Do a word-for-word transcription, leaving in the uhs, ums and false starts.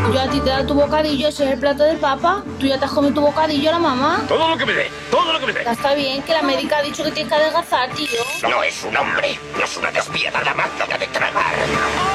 Yo a ti te da tu bocadillo, ese es el plato del papa. Tú ya te has comido tu bocadillo, la mamá. Todo lo que me dé, todo lo que me dé. Ya está bien, que la médica ha dicho que tienes que adelgazar, tío. No es un hombre, no es una despiadada máquina de tragar.